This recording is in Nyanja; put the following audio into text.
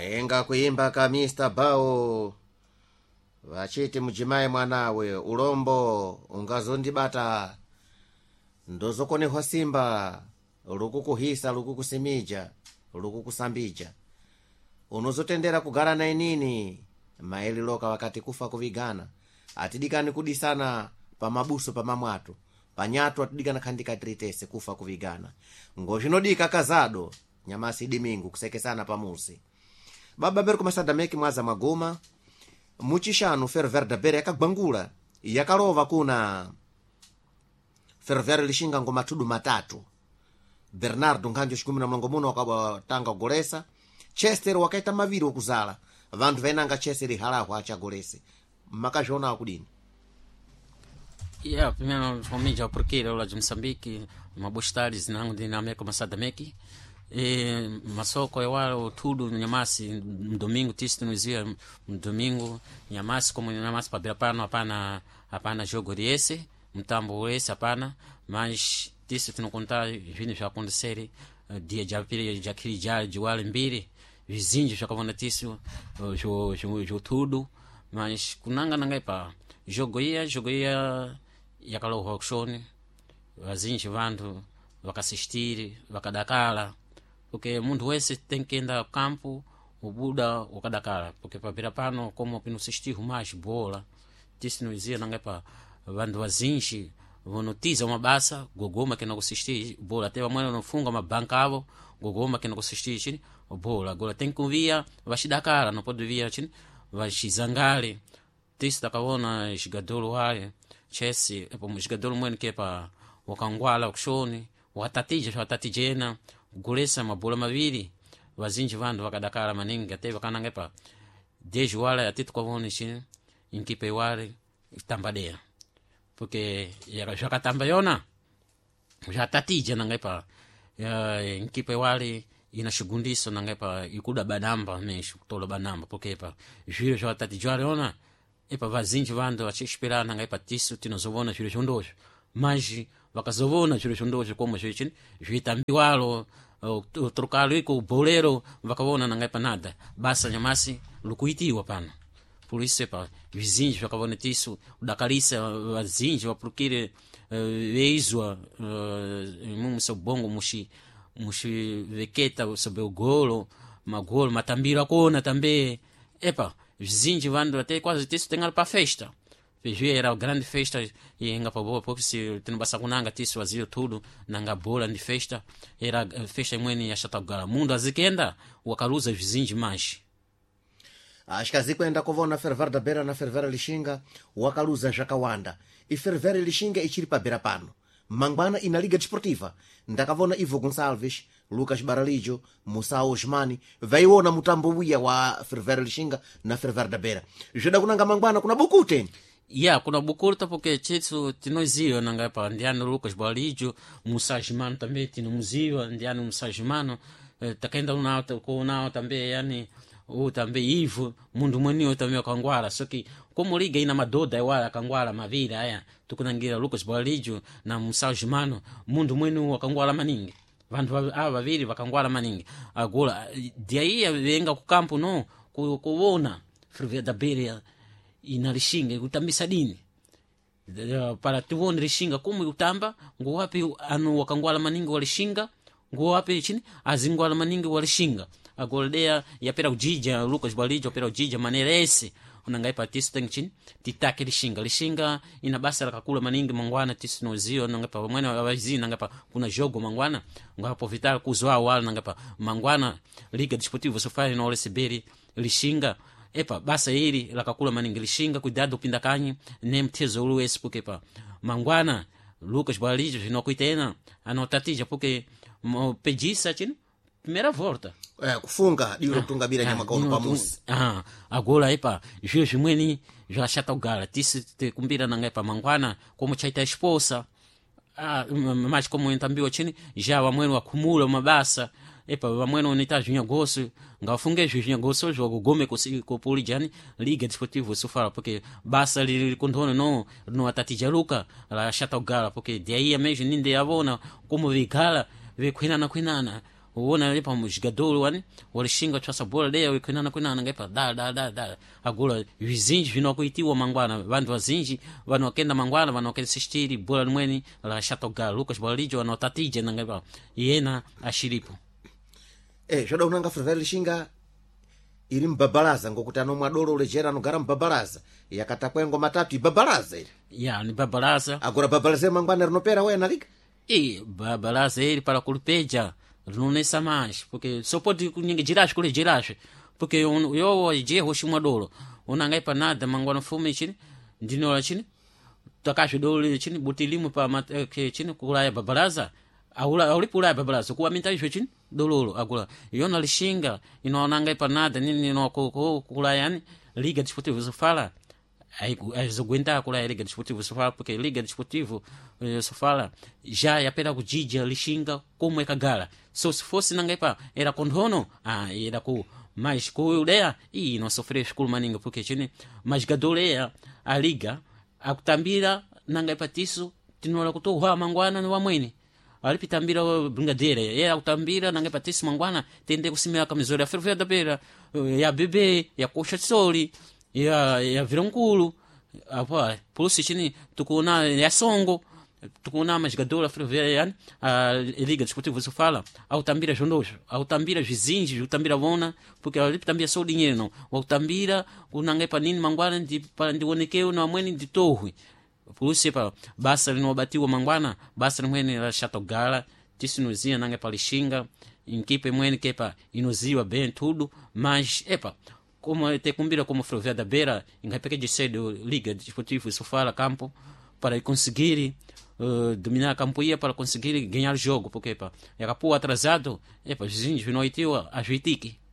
enga kuimba ka Mr. Bao vachiti mujimayi mwanawe ulombo ungazondibata ndozokonehwa simba lukukuhisa lukukusimija lukukusambija unozotendera kugara na inini maeli loka wakati kufa kuvigana atidikani kudisana pa mabuso pa mamwatu panyatu atidikana khandika tritese kufa kuvigana ngozvinodika kazado nyamasi dimingu kusekesana pamusi baba berko masadameki mwaza magoma muchishanu ferver da bere yakagwangula yakalova kuna ferver lishinga ngoma tudu matatu Bernardo Nganjo 11 wakatanga golesa Chester wakaita maviri okuzala vantu vainanga Chester halahu achagolese makazviona akudini. Primeiro família porque eu lá de Moçambique uma boa tarde zinangu de América Masadameki masoko ewalo tudo nyamasi domingo tisto nozia domingo nyamasi como nyamasi pabira pano hapana jogo esse mtambo esse hapana mas tisto tinocontar vini vya acontecer dia jakiri jwale mbili vizinji vyakavona tisto jo tudo mas kunanga nangaipa jogo ia yakaloha auccione vazinji vantu vakasistiri vakadakala porque mundo esse tem que andar ao campo o Buda o kadakala porque para pano como pino assistir mais bola disse não dizia não é para vantu vazinji vonotiza uma basa gogoma que não assistir bola até mwana não funga uma bancavo gogoma que não assistir chini bola agora tem que via vashidakala não pode via chini vashizangale disse takavona jogador wale Chelsea jogador mwene que para wakangwala auccione watatijena gulesa mabola maviri vazinji vantu vakadakala maningi ate vakanangepa deji wala ati tukavone chini inkipe wale tambadea porque yakatamba yona jatatija nangepa inkipe wale inashugundiso nangepa ikuda banamba mesho kutola banamba porque pa jiro jatatija yona epa vazinji vantu vachishpirana nangepa tisu tinozovona jiro jondojo mas vakazovona jiro jondojo como jiro vitambiwalo trocalo iko bolero vakavona nangepa nada basa nyamasi lukuitiwa pana por isso epa vizinji vakavona tisu udakalisa vazinji vaprukire veizwa mumu seu bongo mushi veketa sobre o golo magolo matambiro akona também epa vizinji vandu até quase tisu tem para festa era grande festa e enga pa boa porque se tem basa kunanga tisu wazio tudo nanga bola de festa era festa mweni ya shatagala mundo azikenda wakaluza vizinji mais ashikazikwenda kovona ferver da bera na ferver lishinga wakaluza jakawanda e ferver lishinga ichiri pa bera pano mangwana ina liga desportiva ndakavona Ivo Gonçalves Lucas Baralijo Musa Osmani vaiona mutambo wiya wa ferver lishinga na ferver da bera jeda kunanga mangwana kuna bukute kuna bukurta porque tito tinozio nangapa ndiano Lucas Baralijo Musa Osmani também tinozio ndiano Musa Osmani takenda unao também yani o também Ivo mundo mwenio também akangwala só que como liga ina madoda wala akangwala mavira aya tukunangira Lucas Baralijo na Musa Osmani mundo mwenio akangwala maningi vantu ava vaviri vakangwala maningi agora diaia venga ku campo no kuona Ferver da Beira ina lishinga kutambisa dini para tuone lishinga como utamba ngowapi anu wakangwala maningi walishinga ngowapi chini azingwala maningi walishinga agora dea yapera ujija Lucas Baralijo yapera ujija maneira esse unangaipa tisu tengchin titake lishinga ina basa lakakula maningi mangwana tisu nozio nangapa mwene wazi nangapa kuna jogo mangwana ngapo vital kuzwa wala nangapa mangwana liga desportiva sofari no resiberi lishinga epa basa hili lakakula maningi lishinga cuidado pindakanyi nem mtezo uluesi porque pa mangwana Lucas Baralijo vinokuitena anotatija porque pedisa chini primeira volta kufunga dilo tungabira nyama kaono pamusi agora epa jio jimweni já chatogala tisi te kumbira nangepa mangwana como chaita esposa mas como entambiwa chini já wamwenu akumula mabasa epa wamwenu unitajunya goso ngafunge junya goso jogo gome ko polijani liga desportiva sofara porque basa li kondono no atatijaluka la chatogala porque de aí mesmo ninde avona como vigala ve kwinana uona ipa mjogador wani walishinga chasa bola leo kwinana ngaipa da agora vizinji vinokuitiwa mangwana vantu vazinji vanokenda mangwana vanokenda sistiri bola limweni la Chatogala Lucas Bolijo anotatije ngaipa yena ashiripo zvoda unanga Frevere Lishinga iri mbabalaza ngokuti anomwe adolo lejera anogara mbabalaza yakatakwengo matatu ibabalaza iri ya ni babalaza agora babalaza mangwana rinopera wena lika babalaza iri para kulupeja rinonesa mais porque só pode kunyenga jirash kule jirash porque yo je hoshimwa dolo unanga ipa nada mangwana fume chini ndinola chini takasho dolo chini butilimu pa chini kulaya babalaza aulipulaya babalaza kuwaminta isho chini dololo agora yona Lishinga inaonanga ipa nada nini no kulayani Liga Desportiva Sofala aizoguenta kulaya Liga Desportiva Sofala porque Liga Desportiva Sofala já yapera kujija Lishinga como é kagala so se fosse nanga ipa era kondono era ku mas kuulea não sofrer escuro maninga porque chini mas gadolea a liga akutambira nanga ipa tiso tinola kutoa mangwana no wamweni alipitambira bringadeira era kutambira nanga ipa tiso mangwana tende kusimira kamizori ya Ferroviária da Beira ya bebe ya Coxa de Soli ya Vironkulu apa plus chini tukuna ya Songo tukuna majogador Ferroviária a Liga Desportiva Sofala autambira jondosho autambira vizinji utambira vona porque alipitambira só dinheiro não autambira kunanga ipa nini mangwana ndionekeo na mweni nditohwe plus pa basa linobatiwa mangwana basa limweni la Chatogala tisinuzia nanga pa Lishinga inkipe mweni kepa inuziwa bem tudo mas como te kumbira como Ferroviária da Beira ingapeke de cedo Liga Desportiva Sofala campo para conseguir dominar a campoia para conseguir ganhar o jogo porque yakapua atrasado vizinhos vinoitiwa ajuitiki